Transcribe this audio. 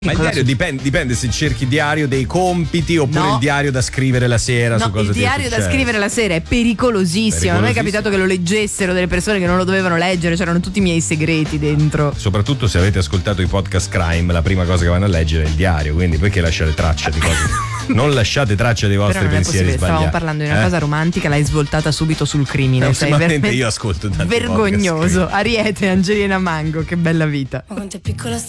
Ma il diario dipende se cerchi diario dei compiti oppure il diario da scrivere la sera su cosa il diario da scrivere la sera è pericolosissimo. A me è capitato che lo leggessero delle persone che non lo dovevano leggere, c'erano tutti i miei segreti dentro. Soprattutto se avete ascoltato i podcast crime, la prima cosa che vanno a leggere è il diario, quindi perché lasciare traccia di cose? Non lasciate traccia dei vostri pensieri sbagliati. Stavamo parlando di una cosa romantica, l'hai svoltata subito sul crimine. Sei veramente io ascolto tanti vergognoso. Ariete, Angelina Mango, che bella vita. Ma quanto è piccola sta